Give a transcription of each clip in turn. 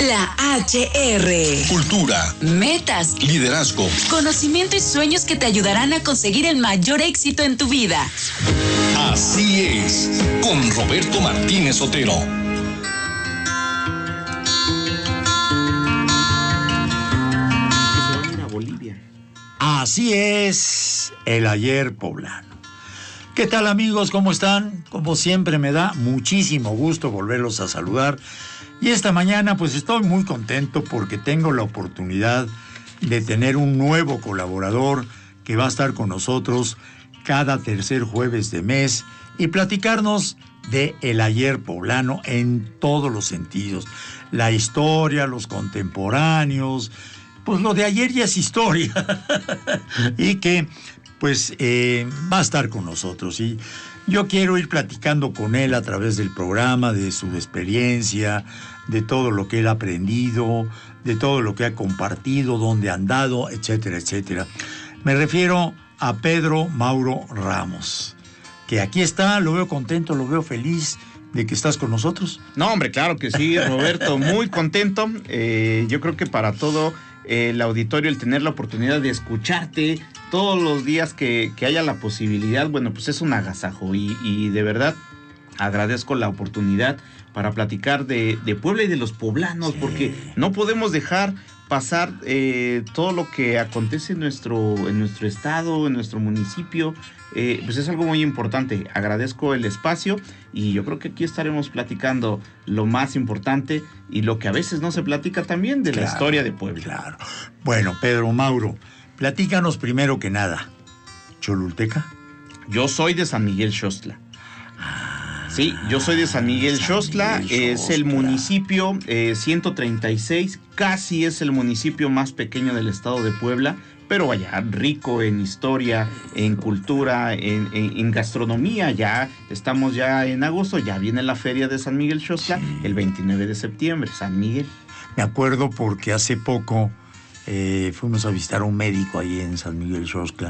La HR. Cultura, metas, liderazgo, conocimiento y sueños que te ayudarán a conseguir el mayor éxito en tu vida. Así es, con Roberto Martínez Otero. Así es, el ayer poblano. ¿Qué tal, amigos? ¿Cómo están? Como siempre, me da muchísimo gusto volverlos a saludar. Y esta mañana pues estoy muy contento porque tengo la oportunidad de tener un nuevo colaborador que va a estar con nosotros cada tercer jueves de mes y platicarnos de el ayer poblano en todos los sentidos. La historia, los contemporáneos, pues lo de ayer ya es historia. Y que pues va a estar con nosotros. Y yo quiero ir platicando con él a través del programa, de su experiencia, de todo lo que él ha aprendido, de todo lo que ha compartido, dónde ha andado, etcétera, etcétera. Me refiero a Pedro Mauro Ramos, que aquí está, lo veo contento, lo veo feliz de que estás con nosotros. No, hombre, claro que sí, Roberto, muy contento. Yo creo que para todo el auditorio, el tener la oportunidad de escucharte todos los días que haya la posibilidad, bueno, pues es un agasajo y de verdad agradezco la oportunidad para platicar de Puebla y de los poblanos, sí, porque no podemos dejar pasar todo lo que acontece en nuestro estado, en nuestro municipio. Pues es algo muy importante. Agradezco el espacio y yo creo que aquí estaremos platicando lo más importante y lo que a veces no se platica también de la historia de Puebla. Claro. Bueno, Pedro Mauro, platícanos primero que nada. ¿Cholulteca? Yo soy de San Miguel Xostla. Sí, yo soy de San Miguel Xostla, es el municipio 136, casi es el municipio más pequeño del estado de Puebla, pero vaya, rico en historia, en cultura, en gastronomía. Ya estamos ya en agosto, ya viene la feria de San Miguel Xostla, sí, el 29 de septiembre, San Miguel. Me acuerdo porque hace poco fuimos a visitar a un médico ahí en San Miguel Xostla.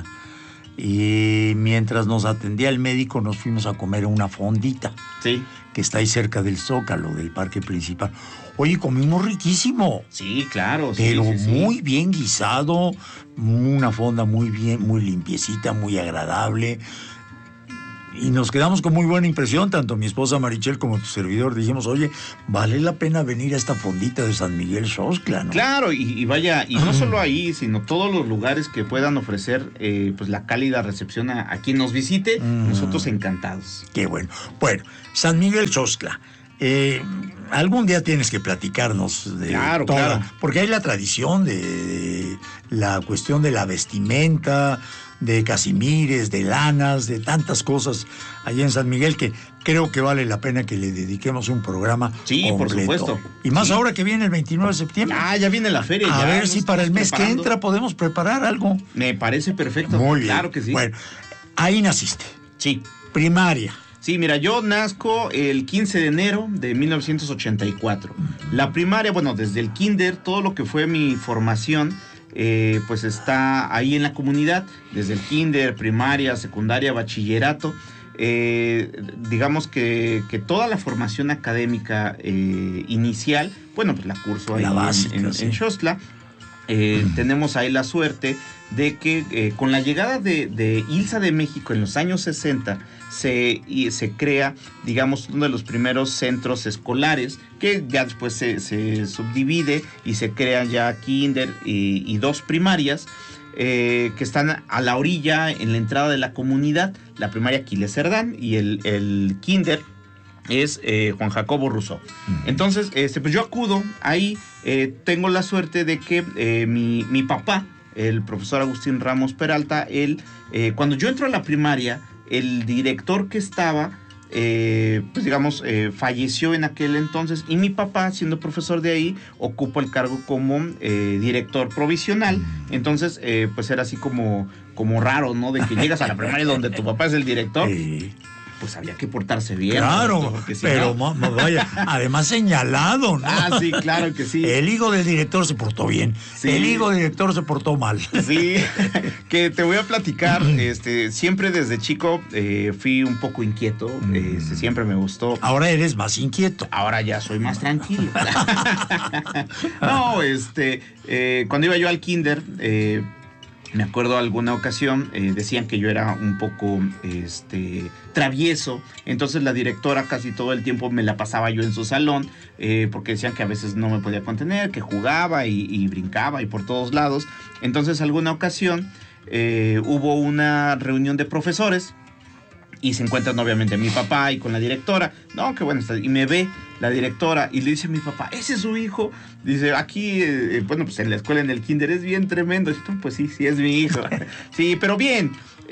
Y mientras nos atendía el médico, nos fuimos a comer una fondita. Sí. Que está ahí cerca del Zócalo, del parque principal. Oye, comimos riquísimo. Sí, claro. Pero sí. Muy bien guisado, una fonda muy bien, muy limpiecita, muy agradable. Y nos quedamos con muy buena impresión, tanto mi esposa Marichel como tu servidor. Dijimos, oye, vale la pena venir a esta fondita de San Miguel Xostla, ¿no? Claro, y vaya, y no solo ahí, sino todos los lugares que puedan ofrecer pues la cálida recepción a quien nos visite, nosotros encantados. Qué bueno. Bueno, San Miguel Xostla. Algún día tienes que platicarnos de claro, toda, porque hay la tradición de la cuestión de la vestimenta, de casimires, de lanas, de tantas cosas allá en San Miguel que creo que vale la pena que le dediquemos un programa completo. Por supuesto. Y más sí, ahora que viene el 29 de septiembre. Ya viene la feria. A ver si para el mes que entra podemos preparar algo. Me parece perfecto. Muy bien. Claro que sí. Bueno, ahí naciste. Sí. Primaria. Sí, mira, yo nazco el 15 de enero de 1984. La primaria, bueno, desde el kinder, todo lo que fue mi formación, pues está ahí en la comunidad, desde el kinder, primaria, secundaria, bachillerato. Digamos que toda la formación académica inicial, bueno, pues la curso ahí en Xostla. Tenemos ahí la suerte de que con la llegada de ILSA de México en los años 60 se crea, digamos, uno de los primeros centros escolares que ya después se subdivide y se crean ya kinder y dos primarias que están a la orilla en la entrada de la comunidad. La primaria Aquiles Cerdán y el kinder es Juan Jacobo Rousseau. Entonces, pues yo acudo ahí, tengo la suerte de que mi papá, el profesor Agustín Ramos Peralta, él, cuando yo entro a la primaria, el director que estaba, pues digamos, falleció en aquel entonces, y mi papá, siendo profesor de ahí, ocupa el cargo como director provisional. Entonces, pues era así como raro, ¿no? De que llegas a la primaria donde tu papá es el director. pues había que portarse bien. Claro, porque si pero no... vaya, además señalado, ¿no? Ah, sí, claro que sí. El hijo del director se portó bien, Sí. el hijo del director se portó mal. Sí, que te voy a platicar, siempre desde chico fui un poco inquieto, siempre me gustó. Ahora eres más inquieto. Ahora ya soy más tranquilo. No, cuando iba yo al kinder, me acuerdo alguna ocasión, decían que yo era un poco travieso, entonces la directora casi todo el tiempo me la pasaba yo en su salón, porque decían que a veces no me podía contener, que jugaba y brincaba y por todos lados. Entonces alguna ocasión hubo una reunión de profesores y se encuentran obviamente mi papá y con la directora. No, qué bueno, y me ve la directora y le dice a mi papá, ese es su hijo. Dice, aquí, bueno, pues en la escuela, en el kinder, es bien tremendo. Y yo, pues sí, es mi hijo. Sí, pero bien,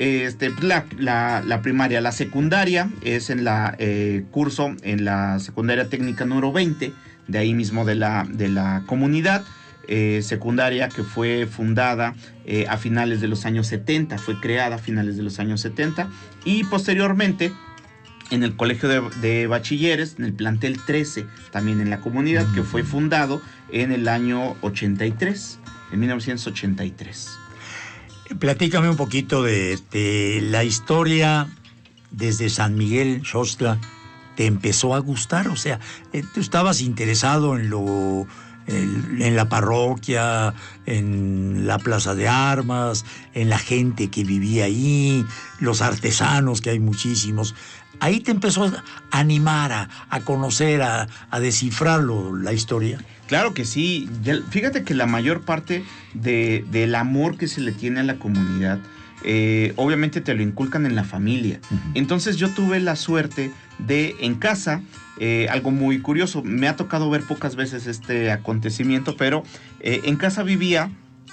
la primaria. La secundaria es en la curso en la secundaria técnica número 20, de ahí mismo de la comunidad. Secundaria que fue fundada a finales de los años 70, fue creada a finales de los años 70, y posteriormente en el colegio de bachilleres, en el plantel 13, también en la comunidad, que fue fundado en el año 83, en 1983. Platícame un poquito de la historia desde San Miguel Xochitl. ¿Te empezó a gustar? O sea, tú estabas interesado en la parroquia, en la plaza de armas, en la gente que vivía ahí, los artesanos, que hay muchísimos. Ahí te empezó a animar, a conocer, a descifrar la historia. Claro que sí. Fíjate que la mayor parte del amor que se le tiene a la comunidad, obviamente te lo inculcan en la familia. Uh-huh. Entonces yo tuve la suerte de, en casa, algo muy curioso, me ha tocado ver pocas veces este acontecimiento, pero en casa vivía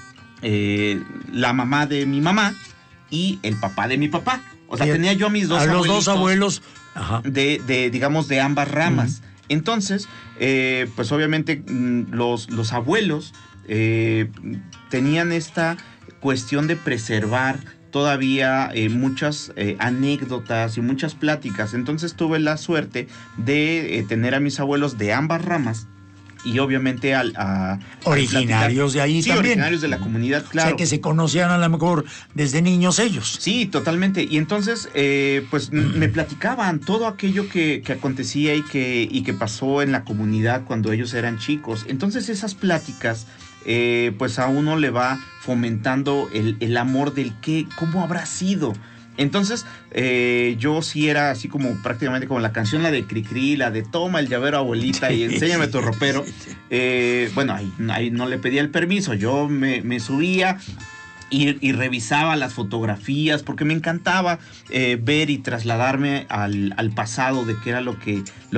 la mamá de mi mamá y el papá de mi papá. O sea, tenía yo a mis los dos abuelos digamos, de ambas ramas. Uh-huh. Entonces, pues obviamente los abuelos tenían esta cuestión de preservar todavía muchas anécdotas y muchas pláticas. Entonces tuve la suerte de tener a mis abuelos de ambas ramas y obviamente originarios de ahí, sí, también. Originarios de la comunidad, claro. O sea, que se conocían a lo mejor desde niños ellos. Sí, totalmente. Y entonces, pues me platicaban todo aquello que acontecía y que pasó en la comunidad cuando ellos eran chicos. Entonces esas pláticas, pues a uno le va fomentando el amor del cómo habrá sido. Entonces, yo sí era así como prácticamente como la canción, la de Cricri, la de toma el llavero, abuelita, y enséñame tu ropero. Bueno, ahí no le pedía el permiso, yo me subía y revisaba las fotografías porque me encantaba ver y trasladarme al pasado de qué era lo que